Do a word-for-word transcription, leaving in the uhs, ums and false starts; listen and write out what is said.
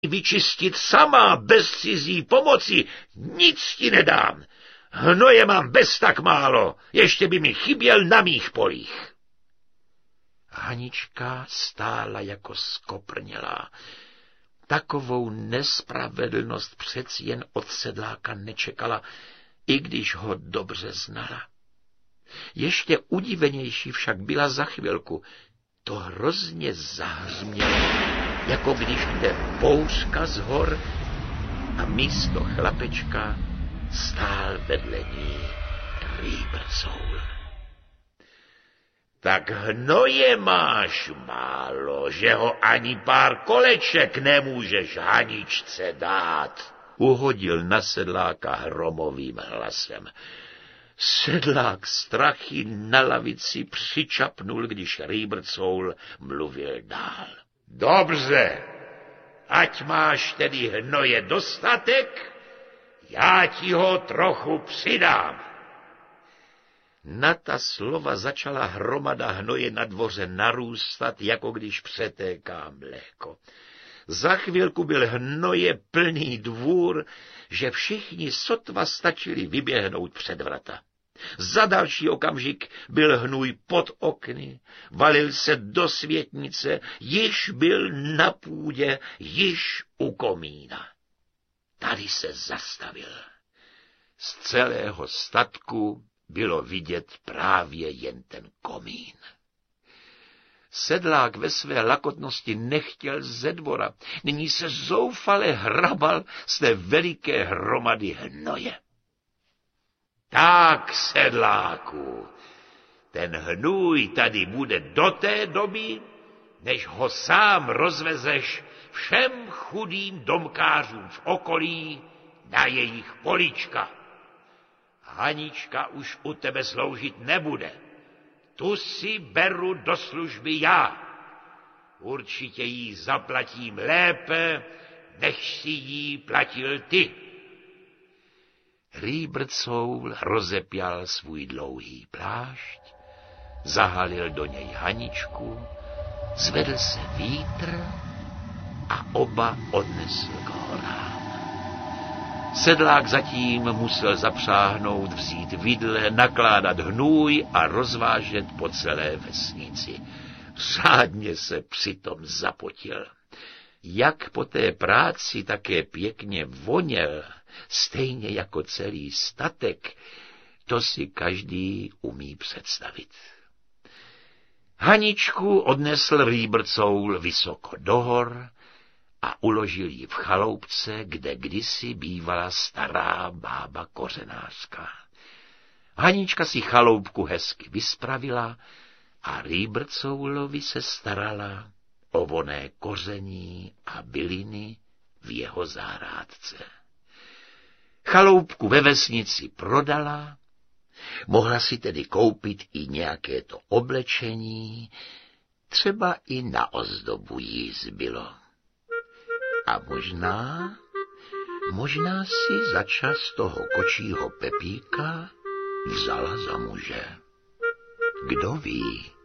vyčistit sama, bez cizí pomoci, nic ti nedám. Hnoje mám bez tak málo, ještě by mi chyběl na mých polích. Hanička stála jako skoprnělá. Takovou nespravedlnost přeci jen od sedláka nečekala, i když ho dobře znala. Ještě udivenější však byla za chvilku. To hrozně zahřmělo, jako když jde bouřka z hor a místo chlapečka stál vedle ní Rýbrcoul. Tak hnoje máš málo, že ho ani pár koleček nemůžeš Haničce dát, uhodil na sedláka hromovým hlasem. Sedlák strachy na lavici přičapnul, když Rýbrcoul mluvil dál. Dobře, ať máš tedy hnoje dostatek, já ti ho trochu přidám. Na ta slova začala hromada hnoje na dvoře narůstat, jako když přetéká mléko. Za chvilku byl hnoje plný dvůr, že všichni sotva stačili vyběhnout před vrata. Za další okamžik byl hnůj pod okny, valil se do světnice, již byl na půdě, již u komína. Tady se zastavil. Z celého statku bylo vidět právě jen ten komín. Sedlák ve své lakotnosti nechtěl ze dvora, nyní se zoufale hrabal z té veliké hromady hnoje. Tak, sedláku, ten hnůj tady bude do té doby, než ho sám rozvezeš všem chudým domkářům v okolí na jejich polička. Hanička už u tebe sloužit nebude. Tu si beru do služby já. Určitě jí zaplatím lépe, než si jí platil ty. Rýbrcoul rozepěl svůj dlouhý plášť, zahalil do něj Haničku, zvedl se vítr a oba odnesl k horám. Sedlák zatím musel zapřáhnout, vzít vidle, nakládat hnůj a rozvážet po celé vesnici. Řádně se přitom zapotil. Jak po té práci také pěkně voněl, stejně jako celý statek, to si každý umí představit. Haničku odnesl Rýbrcoul vysoko do hor a uložil ji v chaloupce, kde kdysi bývala stará bába kořenářka. Hanička si chaloupku hezky vyspravila a Rýbrcoulovi se starala o vonné koření a byliny v jeho zahrádce. Chaloupku ve vesnici prodala, mohla si tedy koupit i nějaké to oblečení, třeba i na ozdobu jí zbylo. A možná, možná si za čas toho kočího Pepíka vzala za muže. Kdo ví?